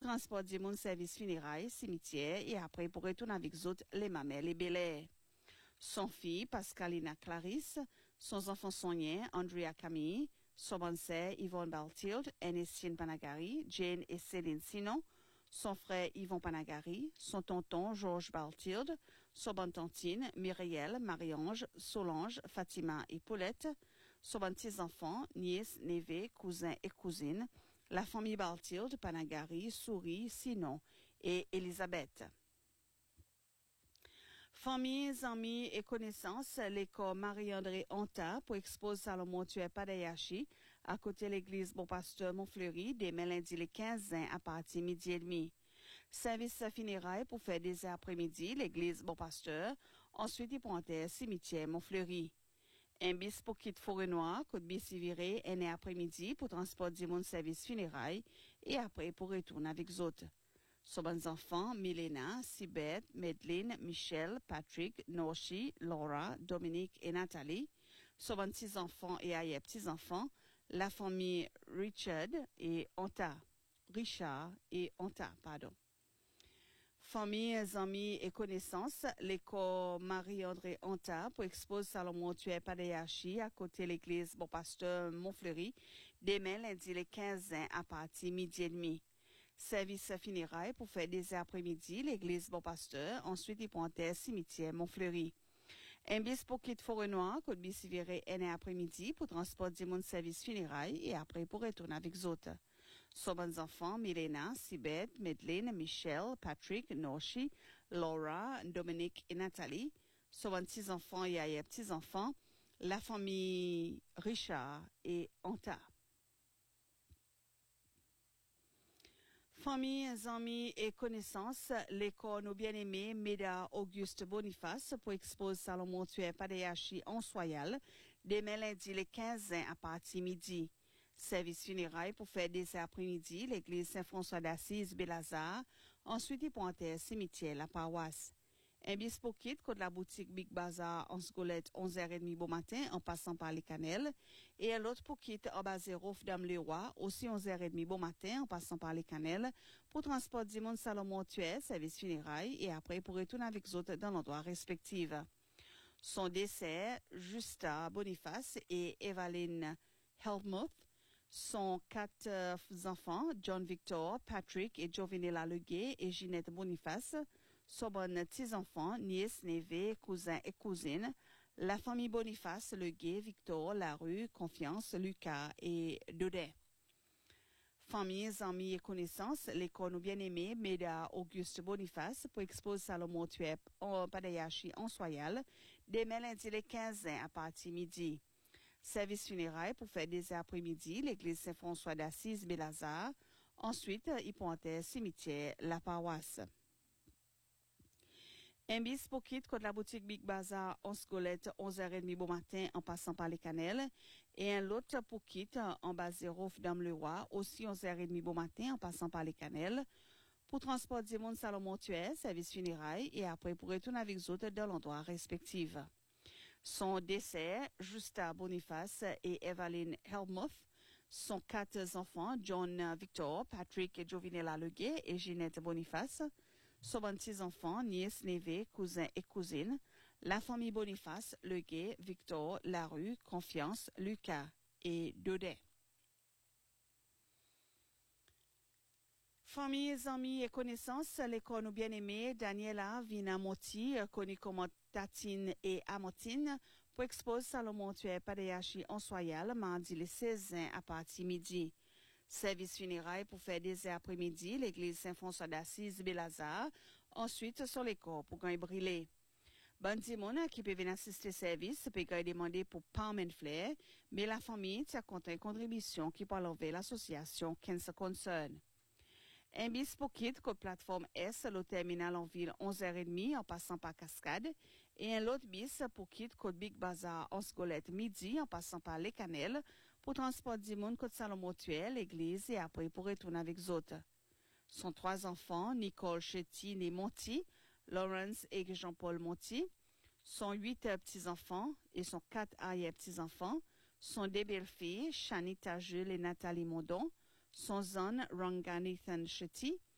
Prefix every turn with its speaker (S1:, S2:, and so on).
S1: transport du monde service funérailles, cimetière et après pour retourner avec autres les mamelles et Bel-Air. Son fille, Pascalina Clarisse, son enfant Sonia, Andrea Camille, son bonne sœur Yvonne Baltild, Ernestine Panagari, Jane et Céline Sinon, son frère Yvon Panagari, son tonton Georges Baltild, son bonne tantine Myriel, Marie-Ange, Solange, Fatima et Paulette, son bon petits-enfants, nièces, neveux, cousins et cousines, la famille Baltild, Panagari, Souris, Sinon et Elisabeth. Familles, amis et connaissances, l'école Marie-André Anta pour exposer Salomon Tué Padayashi à côté de l'église Bon Pasteur Montfleury demain lundi les 15 ans à partir midi et demi. Service funérailles pour faire des après-midi l'église Bon Pasteur, ensuite il pointait cimetière Montfleury. Un bis pour quitte Forêt-Noire, côte bis viré, un après-midi pour transport du monde service funérailles et après pour retourner avec autres. Son bons enfants, Milena, Sibeth, Medline, Michel, Patrick, Norshi, Laura, Dominique et Nathalie. Son bons petits-enfants et ailleurs petits-enfants, la famille Richard et Anta. Familles, amis et connaissances, l'école Marie-André Anta pour exposer Salomon Tué Padayashi à côté de l'église Bon Pasteur Montfleury, demain lundi les 15 ans à partir midi et demi. Service funérailles pour faire des après-midi, l'église Bon Pasteur, ensuite il pointait cimetière Montfleury. Un bis pour quitte Forêt-Noire, côte bis viré un après-midi pour transport du monde service funérailles et après pour retourner avec autres. Son bons enfants, Milena, Sibeth, Medline, Michel, Patrick, Norshi, Laura, Dominique et Nathalie. Son bons petits-enfants et ailleurs petits-enfants, la famille Richard et Anta. Familles, amis et connaissances, l'école nos bien-aimés Méda Auguste Boniface pour exposer Salomon Tué Padayashi en Soyal, demain lundi les 15 ans à partir midi. Service funérailles pour faire des après-midi, l'église Saint-François d'Assise, Belazar, ensuite il pointait cimetière la paroisse. Un bis pour quitte côté la boutique Big Bazaar en Scolette 11h30 bon matin en passant par les Canelles et l'autre pour quitte en Bazéro Dame le Roi aussi 11h30 bon matin en passant par les Canelles pour transport du monde Salomon Tué service funérailles et après pour retourner avec les autres dans l'endroit respectif. Son décès, Justa Boniface et Evaline Helmuth, sont 4 enfants, John Victor, Patrick et Jovinella Leguet et Ginette Boniface, son bon petits-enfants, nièces, neveux, cousins et cousines, la famille Boniface, Leguet, Victor, Larue, Confiance, Lucas et Daudet. Familles, amis et connaissances, l'école nous bien-aimés, Méda Auguste Boniface pour exposer Salomon Tué Padayashi en Soyal, demain lundi les 15 ans à partir midi. Service funérailles pour faire des après-midi, l'église Saint-François d'Assise, Belazar. Ensuite, il pointait cimetière, la paroisse. Un bis pour quitte contre la boutique Big Bazaar en Scolette 11h30 bon matin en passant par les Canelles et un autre pour quitte en Bazéro Dame le Roi aussi 11h30 bon matin en passant par les Canelles pour transport du monde Salomon Tué, service funérailles et après pour retourner avec les autres dans l'endroit respectif. Son décès, Justa Boniface et Evaline Helmuth, sont 4 enfants, John Victor, Patrick et Jovinella Leguet et Ginette Boniface, son bon petits-enfants, nièces, neveux, cousins et cousines, la famille Boniface, Leguet, Victor, Larue, Confiance, Lucas et Daudet. Familles, amis et connaissances, l'école nous bien-aimés, Daniela Vinamonti, connue comme Tatine et Amotine, pour exposer Salomon Tué Padayashi en Soyal, mardi les 16 ans à partir midi. Service funérailles pour faire des après-midi, l'église Saint-François d'Assise, Belazar, ensuite sur les corps pour gagner brûler. Bandi moun qui peut venir assister service peut demander pour Palm and Flair, mais la famille tient compte une contribution qui peut enlever l'association Cancer Concern. Un bis pour quitte côte plateforme S, le terminal en ville 11h30 en passant par Cascade, et un autre bis pour quitte côte Big Bazaar en Scolette midi en passant par les Canelles pour transport du monde côte Salomon Tué, l'église et après pour retourner avec les autres. Son 3 enfants, Nicole Chetty et Monty, Lawrence et Jean-Paul Monty, son 8 petits-enfants et son 4 arrière-petits-enfants, son 2 belles-filles, Shanita Jules et Nathalie Mondon, son zone Ranganathan Shetty,